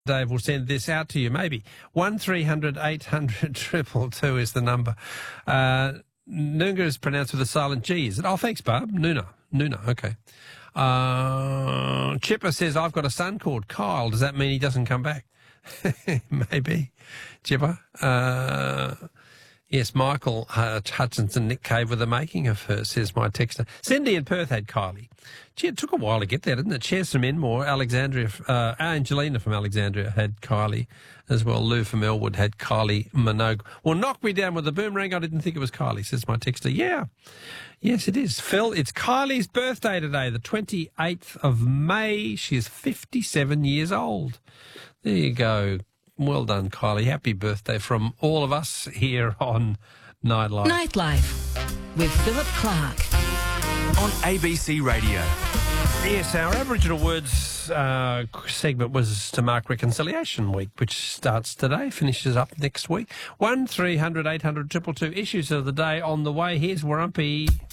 Dave will send this out to you, maybe. 1300 800 222 is the number. Noongar is pronounced with a silent G, is it? Oh, thanks, Barb. Noona, okay. Chipper says, I've got a son called Kyle. Does that mean he doesn't come back? Maybe. Chipper. Yes, Michael Hutchinson, Nick Cave with the making of her, says my texter. Cindy in Perth had Kylie. Gee, it took a while to get there, didn't it? Shares from Enmore, Angelina from Alexandria had Kylie as well. Lou from Elwood had Kylie Minogue. Well, knock me down with a boomerang. I didn't think it was Kylie, says my texter. Yeah. Yes, it is. Phil, it's Kylie's birthday today, the 28th of May. She is 57 years old. There you go. Well done, Kylie. Happy birthday from all of us here on Nightlife. Nightlife with Philip Clark on ABC Radio. Yes, our Aboriginal Words segment was to mark Reconciliation Week, which starts today, finishes up next week. 1300 800 222 issues of the day on the way. Here's Warumpi.